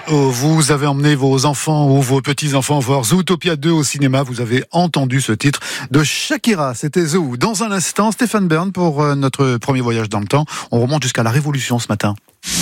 vous avez emmené vos enfants ou vos petits-enfants voir Zootopia 2 au cinéma, vous avez entendu ce titre de Shakira, c'était Zoo. Dans un instant, Stéphane Bern pour notre premier voyage dans le temps. On remonte jusqu'à la Révolution ce matin.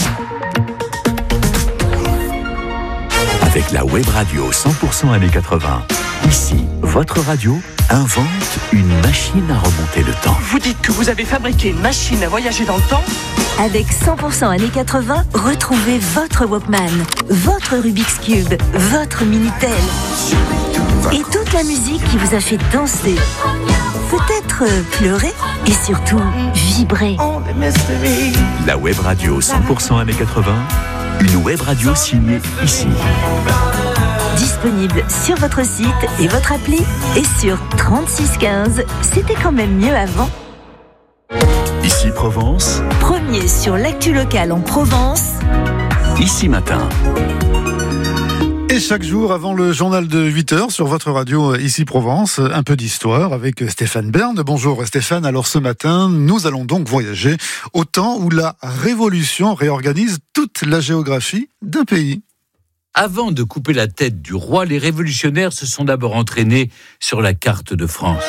Avec la web radio 100% années 80. Ici, votre radio invente une machine à remonter le temps. Vous dites que vous avez fabriqué une machine à voyager dans le temps ? Avec 100% années 80, retrouvez votre Walkman, votre Rubik's Cube, votre Minitel. Et toute la musique qui vous a fait danser, peut-être pleurer et surtout vibrer. La web radio 100% années 80, une web radio signée ici. Disponible sur votre site et votre appli et sur 3615. C'était quand même mieux avant. Ici Provence. Premier sur l'actu locale en Provence. Ici Matin. Et chaque jour, avant le journal de 8h sur votre radio Ici Provence, un peu d'histoire avec Stéphane Bern. Bonjour Stéphane, alors ce matin, nous allons donc voyager au temps où la Révolution réorganise toute la géographie d'un pays. Avant de couper la tête du roi, les révolutionnaires se sont d'abord entraînés sur la carte de France.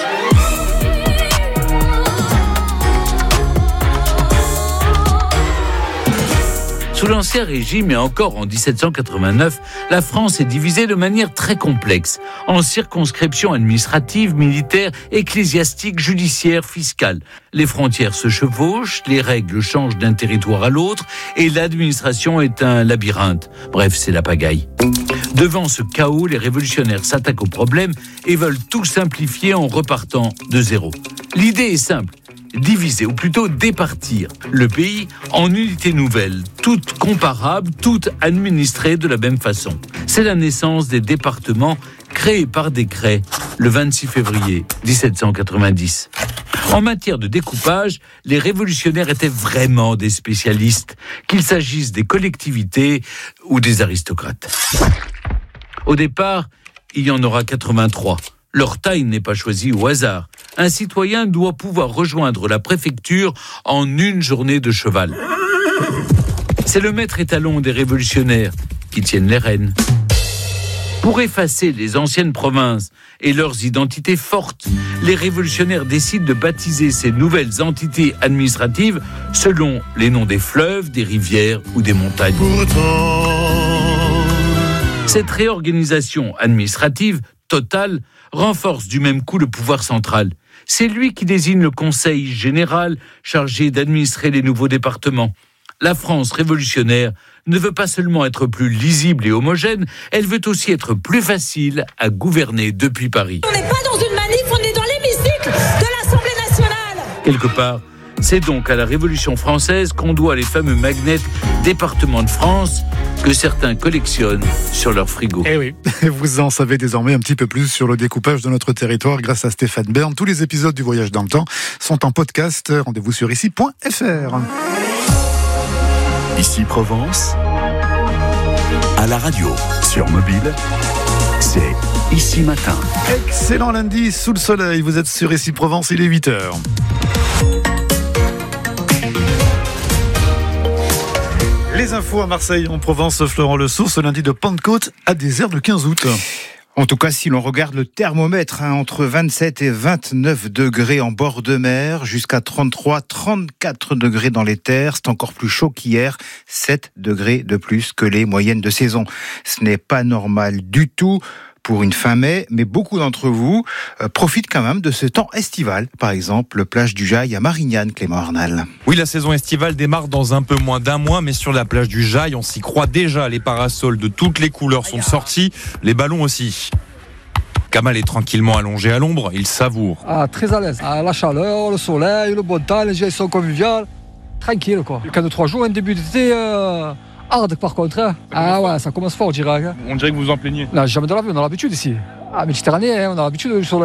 Sous l'Ancien Régime et encore en 1789, la France est divisée de manière très complexe, en circonscriptions administratives, militaires, ecclésiastiques, judiciaires, fiscales. Les frontières se chevauchent, les règles changent d'un territoire à l'autre et l'administration est un labyrinthe. Bref, c'est la pagaille. Devant ce chaos, les révolutionnaires s'attaquent au problème et veulent tout simplifier en repartant de zéro. L'idée est simple. Diviser, ou plutôt départir, le pays en unités nouvelles, toutes comparables, toutes administrées de la même façon. C'est la naissance des départements créés par décret le 26 février 1790. En matière de découpage, les révolutionnaires étaient vraiment des spécialistes, qu'il s'agisse des collectivités ou des aristocrates. Au départ, il y en aura 83. Leur taille n'est pas choisie au hasard. Un citoyen doit pouvoir rejoindre la préfecture en une journée de cheval. C'est le maître étalon des révolutionnaires qui tiennent les rênes. Pour effacer les anciennes provinces et leurs identités fortes, les révolutionnaires décident de baptiser ces nouvelles entités administratives selon les noms des fleuves, des rivières ou des montagnes. Cette réorganisation administrative totale renforce du même coup le pouvoir central. C'est lui qui désigne le conseil général chargé d'administrer les nouveaux départements. La France révolutionnaire ne veut pas seulement être plus lisible et homogène, elle veut aussi être plus facile à gouverner depuis Paris. On n'est pas dans une manif, on est dans l'hémicycle de l'Assemblée nationale. Quelque part, c'est donc à la Révolution française qu'on doit les fameux magnets départements de France que certains collectionnent sur leur frigo. Eh oui, vous en savez désormais un petit peu plus sur le découpage de notre territoire grâce à Stéphane Bern. Tous les épisodes du Voyage dans le temps sont en podcast. Rendez-vous sur ici.fr. Ici Provence, à la radio, sur mobile, c'est Ici Matin. Excellent lundi sous le soleil, vous êtes sur Ici Provence, il est 8h. Les infos à Marseille, en Provence, Florent Le Sourd, ce lundi de Pentecôte à désert le 15 août. En tout cas, si l'on regarde le thermomètre, entre 27 et 29 degrés en bord de mer, jusqu'à 33, 34 degrés dans les terres. C'est encore plus chaud qu'hier, 7 degrés de plus que les moyennes de saison. Ce n'est pas normal du tout pour une fin mai, mais beaucoup d'entre vous profitent quand même de ce temps estival. Par exemple, le plage du Jail à Marignane, Clément Arnal. Oui, la saison estivale démarre dans un peu moins d'un mois, mais sur la plage du Jail, on s'y croit déjà. Les parasols de toutes les couleurs sont sortis, les ballons aussi. Kamal est tranquillement allongé à l'ombre, il savoure. Très à l'aise. La chaleur, le soleil, le bon temps, les gens sont conviviales. Tranquille, quoi. Le cas de 3 jours, un début d'été... hard par contre, hein. Ouais, ça commence fort, je dirais. On dirait que vous vous en plaignez. Non, jamais de la vie, on a l'habitude ici. Méditerranée, on a l'habitude du soleil.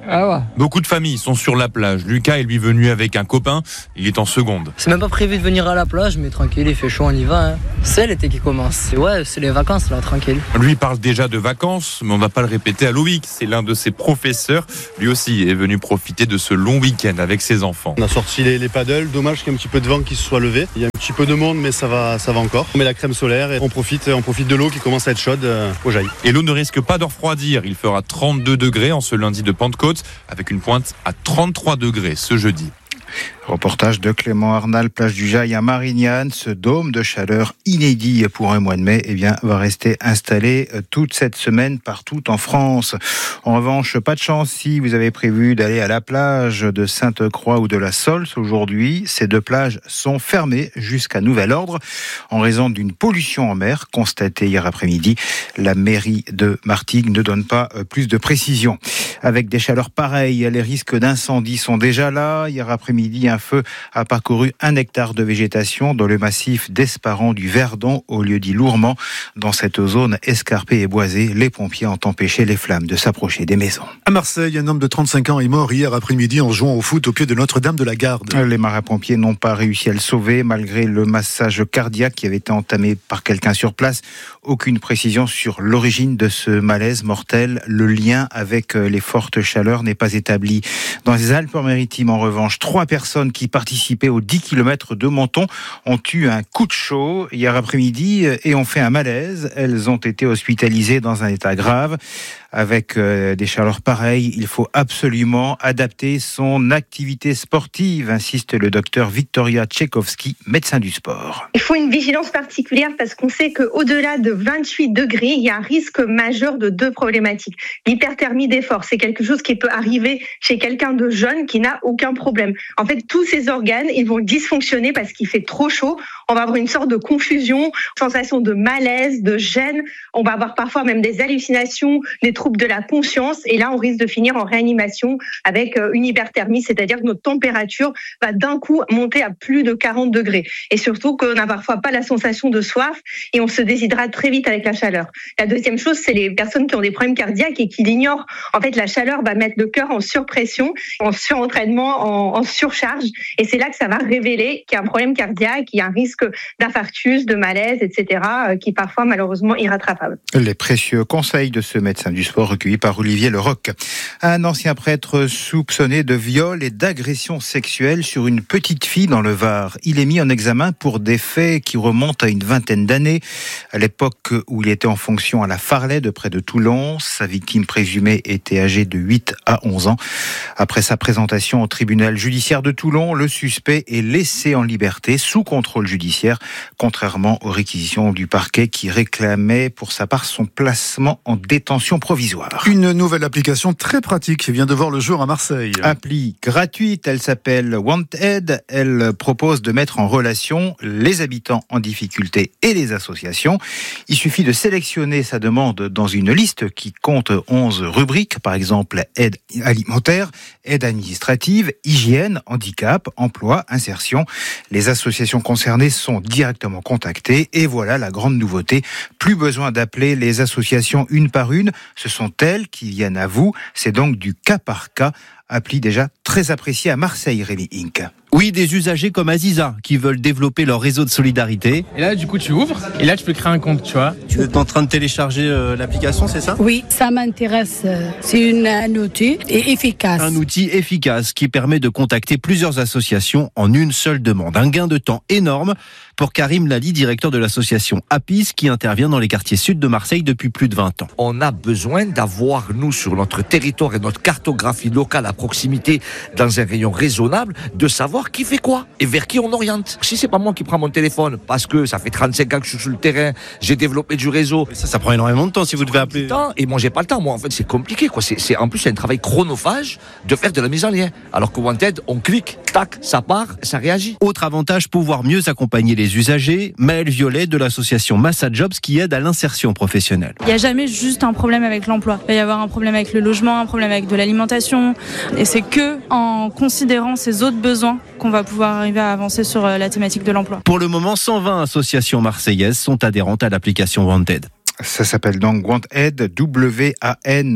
Ah ouais. Beaucoup de familles sont sur la plage. Lucas est lui venu avec un copain. Il est en seconde. C'est même pas prévu de venir à la plage, mais tranquille, il fait chaud, on y va. Hein. C'est l'été qui commence. C'est les vacances là, tranquille. Lui parle déjà de vacances, mais on va pas le répéter à Loïc. C'est l'un de ses professeurs. Lui aussi est venu profiter de ce long week-end avec ses enfants. On a sorti les paddles. Dommage qu'il y ait un petit peu de vent qui se soit levé. Il y a un petit peu de monde, mais ça va encore. On met la crème solaire et on profite de l'eau qui commence à être chaude au Jail. Et l'eau ne risque pas de refroidir. Il fera 32 degrés en ce lundi de Pentecôte, avec une pointe à 33 degrés ce jeudi. Reportage de Clément Arnal, plage du Jail à Marignane. Ce dôme de chaleur inédit pour un mois de mai va rester installé toute cette semaine partout en France. En revanche, pas de chance si vous avez prévu d'aller à la plage de Sainte-Croix ou de la Sols aujourd'hui. Ces deux plages sont fermées jusqu'à nouvel ordre en raison d'une pollution en mer constatée hier après-midi. La mairie de Martigues ne donne pas plus de précisions. Avec des chaleurs pareilles, les risques d'incendie sont déjà là. Hier après-midi, un feu a parcouru 1 hectare de végétation dans le massif d'Esparran du Verdon, au lieu dit Lourmand. Dans cette zone escarpée et boisée, les pompiers ont empêché les flammes de s'approcher des maisons. À Marseille, un homme de 35 ans est mort hier après-midi en jouant au foot au pied de Notre-Dame de la Garde. Les marins-pompiers n'ont pas réussi à le sauver malgré le massage cardiaque qui avait été entamé par quelqu'un sur place. Aucune précision sur l'origine de ce malaise mortel. Le lien avec les fortes chaleurs n'est pas établi. Dans les Alpes-Maritimes, en revanche, 3 personnes qui participaient aux 10 km de Menton ont eu un coup de chaud hier après-midi et ont fait un malaise. Elles ont été hospitalisées dans un état grave. Avec des chaleurs pareilles, il faut absolument adapter son activité sportive, insiste le docteur Victoria Tchaikovsky, médecin du sport. Il faut une vigilance particulière parce qu'on sait qu'au-delà de 28 degrés, il y a un risque majeur de 2 problématiques. L'hyperthermie d'effort, c'est quelque chose qui peut arriver chez quelqu'un de jeune qui n'a aucun problème. En fait, tous ces organes, ils vont dysfonctionner parce qu'il fait trop chaud. On va avoir une sorte de confusion, sensation de malaise, de gêne. On va avoir parfois même des hallucinations, des troubles de la conscience. Et là, on risque de finir en réanimation avec une hyperthermie, c'est-à-dire que notre température va d'un coup monter à plus de 40 degrés. Et surtout qu'on n'a parfois pas la sensation de soif et on se déshydrate très vite avec la chaleur. La deuxième chose, c'est les personnes qui ont des problèmes cardiaques et qui l'ignorent. En fait, la chaleur va mettre le cœur en surpression, en surentraînement, en surcharge. Et c'est là que ça va révéler qu'il y a un problème cardiaque, qu'il y a un risque d'infarctus, de malaise, etc., qui est parfois malheureusement irrattrapable. Les précieux conseils de ce médecin du sport recueillis par Olivier Leroc. Un ancien prêtre soupçonné de viol et d'agression sexuelle sur une petite fille dans le Var. Il est mis en examen pour des faits qui remontent à une vingtaine d'années. À l'époque où il était en fonction à la Farlay de près de Toulon, sa victime présumée était âgée de 8 à 11 ans. Après sa présentation au tribunal judiciaire de Toulon, le suspect est laissé en liberté sous contrôle judiciaire, contrairement aux réquisitions du parquet qui réclamait pour sa part son placement en détention provisoire. Une nouvelle application très pratique vient de voir le jour à Marseille. Appli gratuite, elle s'appelle Wanted. Elle propose de mettre en relation les habitants en difficulté et les associations. Il suffit de sélectionner sa demande dans une liste qui compte 11 rubriques, par exemple aide alimentaire, aide administrative, hygiène, handicap, emploi, insertion. Les associations concernées sont directement contactées et voilà la grande nouveauté. Plus besoin d'appeler les associations une par une, ce sont elles qui viennent à vous. C'est donc du cas par cas. Appli déjà très apprécié à Marseille, Rémi Inc. Oui, des usagers comme Aziza qui veulent développer leur réseau de solidarité. Et là, du coup, tu ouvres et là, tu peux créer un compte, tu vois. Tu es en train de télécharger l'application, c'est ça ? Oui, ça m'intéresse. C'est un outil efficace. Un outil efficace qui permet de contacter plusieurs associations en une seule demande. Un gain de temps énorme pour Karim Lali, directeur de l'association APIS, qui intervient dans les quartiers sud de Marseille depuis plus de 20 ans. On a besoin d'avoir, nous, sur notre territoire et notre cartographie locale à proximité, dans un rayon raisonnable, de savoir qui fait quoi et vers qui on oriente. Si c'est pas moi qui prends mon téléphone, parce que ça fait 35 ans que je suis sur le terrain, j'ai développé du réseau. Ça prend énormément de temps si vous devez appeler. Et moi, j'ai pas le temps. Moi, en fait, c'est compliqué, quoi. En plus, c'est un travail chronophage de faire de la mise en lien. Alors que Wanted, on clique, tac, ça part, ça réagit. Autre avantage, pouvoir mieux accompagner les usagers. Maëlle Violet de l'association Massa Jobs qui aide à l'insertion professionnelle. Il n'y a jamais juste un problème avec l'emploi. Il va y avoir un problème avec le logement, un problème avec de l'alimentation. Et c'est que en considérant ces autres besoins qu'on va pouvoir arriver à avancer sur la thématique de l'emploi. Pour le moment, 120 associations marseillaises sont adhérentes à l'application Wanted. Ça s'appelle donc Wanted, WANTED.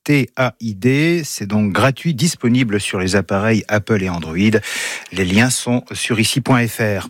TAID. C'est donc gratuit, disponible sur les appareils Apple et Android. Les liens sont sur ici.fr.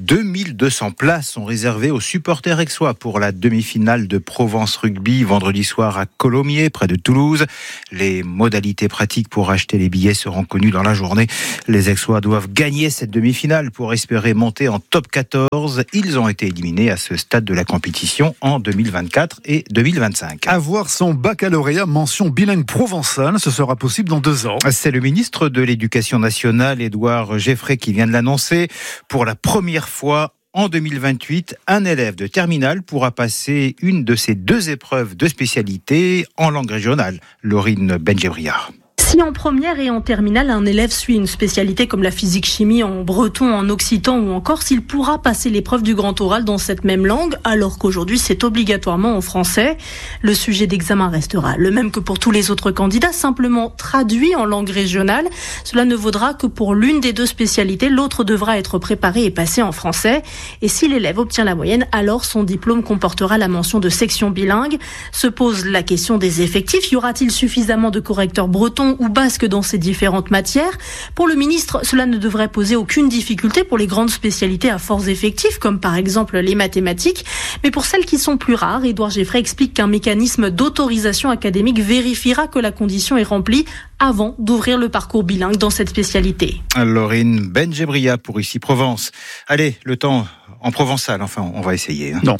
2200 places sont réservées aux supporters aixois pour la demi-finale de Provence Rugby vendredi soir à Colomiers, près de Toulouse. Les modalités pratiques pour acheter les billets seront connues dans la journée. Les aixois doivent gagner cette demi-finale pour espérer monter en top 14. Ils ont été éliminés à ce stade de la compétition en 2024 et 2025. Avoir son baccalauréat mention bilingue provençale, ce sera possible dans 2 ans. C'est le ministre de l'Éducation nationale, Édouard Geffray, qui vient de l'annoncer. Pour la première fois, en 2028, un élève de terminale pourra passer une de ces 2 épreuves de spécialité en langue régionale. Laurine Benjebriard. Si en première et en terminale, un élève suit une spécialité comme la physique-chimie en breton, en occitan ou en corse, il pourra passer l'épreuve du grand oral dans cette même langue, alors qu'aujourd'hui c'est obligatoirement en français. Le sujet d'examen restera le même que pour tous les autres candidats, simplement traduit en langue régionale. Cela ne vaudra que pour l'une des 2 spécialités, l'autre devra être préparée et passée en français. Et si l'élève obtient la moyenne, alors son diplôme comportera la mention de section bilingue. Se pose la question des effectifs. Y aura-t-il suffisamment de correcteurs bretons ou basque dans ces différentes matières? Pour le ministre, cela ne devrait poser aucune difficulté pour les grandes spécialités à forts effectifs, comme par exemple les mathématiques. Mais pour celles qui sont plus rares, Édouard Geffray explique qu'un mécanisme d'autorisation académique vérifiera que la condition est remplie avant d'ouvrir le parcours bilingue dans cette spécialité. Laurine Benjebria pour Ici Provence. Allez, le temps en provençal, enfin on va essayer. Non.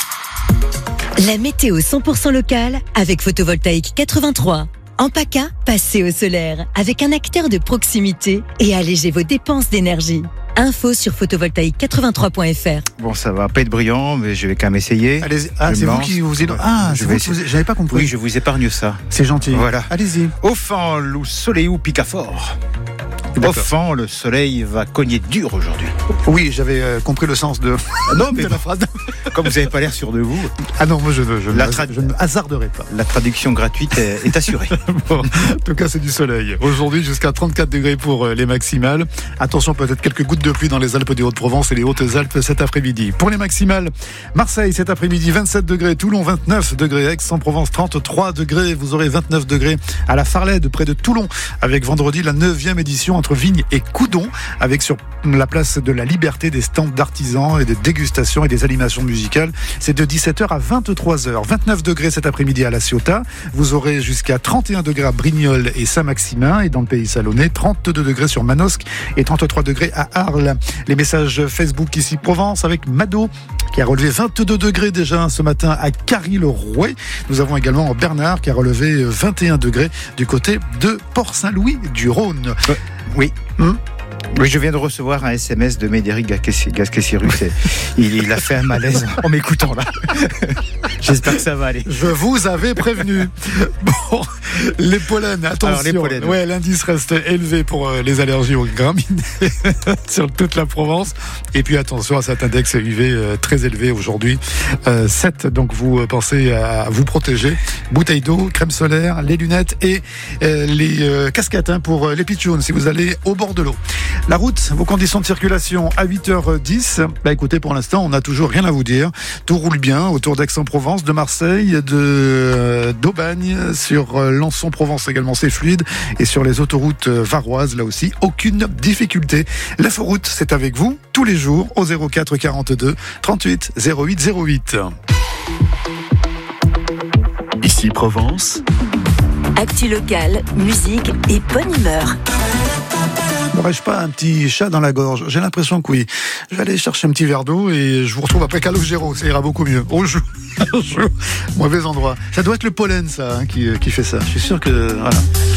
La météo 100% locale avec Photovoltaïque 83. En PACA, passez au solaire avec un acteur de proximité et allégez vos dépenses d'énergie. Info sur photovoltaïque83.fr. Bon, ça va pas être brillant, mais je vais quand même essayer. Allez-y. Ah, c'est vous qui vous êtes... Ah, c'est vous qui vous... J'avais pas compris. Oui, je vous épargne ça. C'est gentil. Voilà. Allez-y. Au fan, le soleil ou pica fort. Au fan, le soleil va cogner dur aujourd'hui. Oui, j'avais compris le sens de, non, mais de la phrase. Comme vous n'avez pas l'air sûr de vous. Ah non, moi je ne hasarderai pas. La traduction gratuite est assurée. Bon, en tout cas, c'est du soleil. Aujourd'hui, jusqu'à 34 degrés pour les maximales. Attention, peut-être quelques gouttes de pluie dans les Alpes des Hauts-de-Provence et les Hautes-Alpes cet après-midi. Pour les maximales, Marseille cet après-midi, 27 degrés. Toulon, 29 degrés. Aix-en-Provence, 33 degrés. Vous aurez 29 degrés à la Farlède, près de Toulon, avec vendredi la 9e édition entre Vignes et Coudon, avec sur la place de la Liberté des stands d'artisans et des dégustations et des animations musicales. C'est de 17h à 23h. 29 degrés cet après-midi à La Ciotat. Vous aurez jusqu'à 31 degrés à Brignoles et Saint-Maximin, et dans le pays salonnais, 32 degrés sur Manosque et 33 degrés à Arles. Les messages Facebook Ici Provence avec Mado, qui a relevé 22 degrés déjà ce matin à Carry-le-Rouet. Nous avons également Bernard qui a relevé 21 degrés du côté de Port-Saint-Louis du Rhône. Oui. Oui, je viens de recevoir un SMS de Médéric Gasquet-Cyrus. Il a fait un malaise en m'écoutant là. J'espère que ça va aller. Je vous avais prévenu. Bon, les pollens, attention. Alors, les pollens. Ouais, l'indice reste élevé pour les allergies aux graminées sur toute la Provence. Et puis attention à cet index UV très élevé aujourd'hui. 7, donc vous pensez à vous protéger. Bouteille d'eau, crème solaire, les lunettes et les casquettes pour les pitchouns si vous allez au bord de l'eau. La route, vos conditions de circulation à 8h10. Écoutez, pour l'instant, on n'a toujours rien à vous dire. Tout roule bien autour d'Aix-en-Provence, de Marseille, d'Aubagne, sur Lançon-Provence également, c'est fluide. Et sur les autoroutes varoises, là aussi, aucune difficulté. L'inforoute, c'est avec vous tous les jours au 04 42 38 08 08. Ici Provence. Actu locale, musique et bonne humeur. N'aurais-je pas un petit chat dans la gorge? J'ai l'impression que oui. Je vais aller chercher un petit verre d'eau et je vous retrouve après Calogero. Ça ira beaucoup mieux. On joue. Mauvais endroit. Ça doit être le pollen, ça, qui fait ça. Je suis sûr que... Voilà.